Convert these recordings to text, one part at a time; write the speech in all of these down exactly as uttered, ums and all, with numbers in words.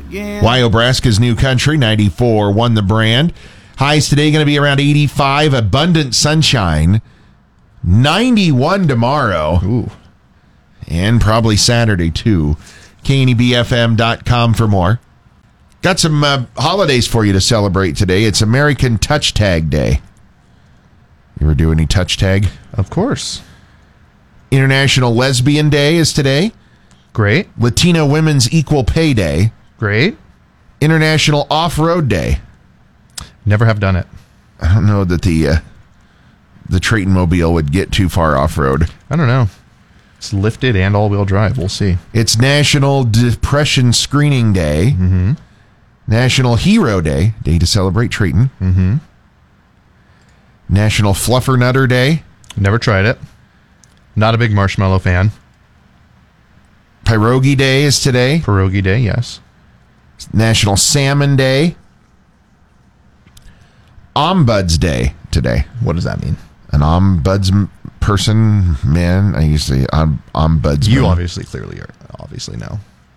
Wyobraska's New Country, ninety-four, won the brand. Highs today going to be around eighty-five. Abundant sunshine. ninety-one tomorrow. Ooh. And probably Saturday, too. K N E B F M dot com for more. Got some uh, holidays for you to celebrate today. It's American Touch Tag Day. You ever do any touch tag? Of course. International Lesbian Day is today. Great. Latino Women's Equal Pay Day. Great. International Off-Road Day. Never have done it. I don't know that the uh, the Trayton Mobile would get too far off-road. I don't know. It's lifted and all-wheel drive. We'll see. It's National Depression Screening Day. Mm-hmm. National Hero Day. Day to celebrate Trayton. Mm-hmm. National Fluffernutter Day. Never tried it. Not a big marshmallow fan. Pierogi Day is today. Pierogi Day, yes. National Salmon Day. Ombuds Day today. What does that mean? An ombuds person, man. I used to say om, ombudsman. You obviously, clearly, are, obviously know.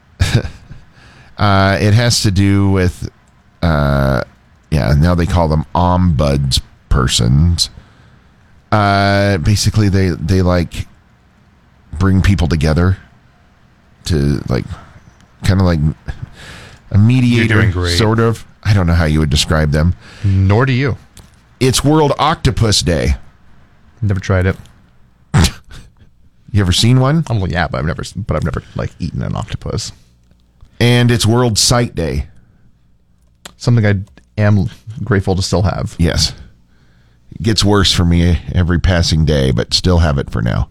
uh, it has to do with, uh, yeah, now they call them ombuds persons. Uh, basically, they, they like bring people together to like, kind of like a mediator, You're doing great. Sort of. I don't know how you would describe them. Nor do you. It's World Octopus Day. Never tried it. You ever seen one? Oh, well, yeah, but I've never, but I've never like eaten an octopus. And it's World Sight Day. Something I am grateful to still have. Yes. It gets worse for me every passing day, but still have it for now.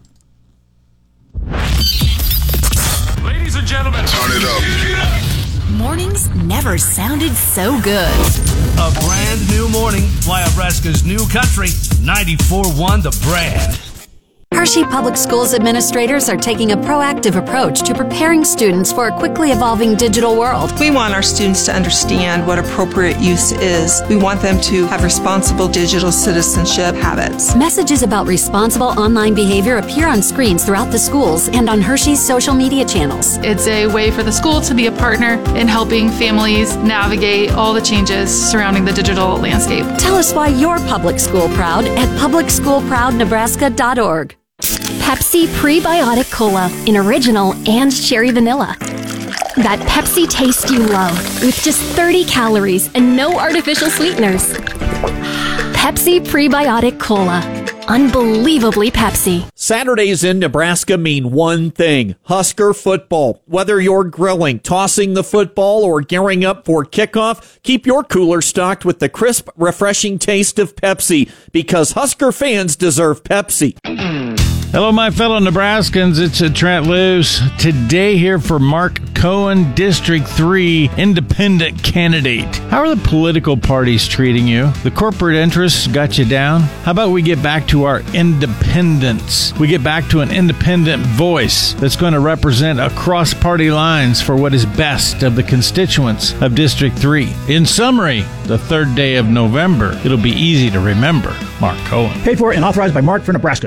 Ladies and gentlemen, turn it up. Mornings never sounded so good. A brand new morning. Wyobraska's New Country, ninety-four one The Brand. Hershey Public Schools administrators are taking a proactive approach to preparing students for a quickly evolving digital world. We want our students to understand what appropriate use is. We want them to have responsible digital citizenship habits. Messages about responsible online behavior appear on screens throughout the schools and on Hershey's social media channels. It's a way for the school to be a partner in helping families navigate all the changes surrounding the digital landscape. Tell us why you're public school proud at public school proud nebraska dot org. Pepsi Prebiotic Cola in original and cherry vanilla. That Pepsi taste you love with just thirty calories and no artificial sweeteners. Pepsi Prebiotic Cola. Unbelievably Pepsi. Saturdays in Nebraska mean one thing, Husker football. Whether you're grilling, tossing the football, or gearing up for kickoff, keep your cooler stocked with the crisp, refreshing taste of Pepsi, because Husker fans deserve Pepsi. Hello, my fellow Nebraskans. It's a Trent Loos. Today here for Mark Cohen, District three Independent candidate. How are the political parties treating you? The corporate interests got you down? How about we get back to our independence? We get back to an independent voice that's going to represent across party lines for what is best of the constituents of District three. In summary, the third day of November, it'll be easy to remember Mark Cohen. Paid for and authorized by Mark for Nebraska.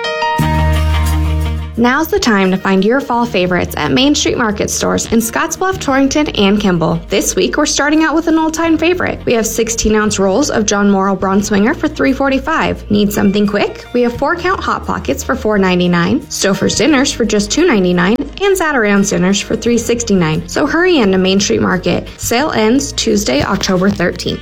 Now's the time to find your fall favorites at Main Street Market stores in Scottsbluff, Torrington, and Kimball. This week, we're starting out with an old-time favorite. We have sixteen-ounce rolls of John Morrill Braunschweiger for three forty-five. Need something quick? We have four-count Hot Pockets for four ninety-nine, Stouffer's Dinners for just two ninety-nine, and Zatarain's Dinners for three sixty-nine. So hurry in to Main Street Market. Sale ends Tuesday, October thirteenth.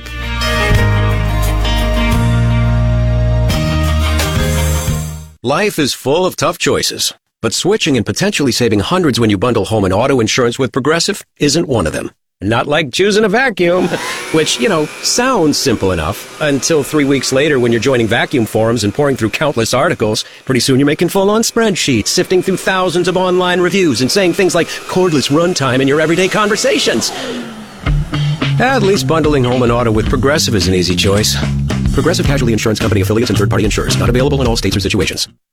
Life is full of tough choices, but switching and potentially saving hundreds when you bundle home and auto insurance with Progressive isn't one of them. Not like choosing a vacuum, which, you know, sounds simple enough until three weeks later when you're joining vacuum forums and pouring through countless articles. Pretty soon you're making full-on spreadsheets, sifting through thousands of online reviews and saying things like cordless runtime in your everyday conversations. At least bundling home and auto with Progressive is an easy choice. Progressive Casualty Insurance Company affiliates and third-party insurers. Not available in all states or situations.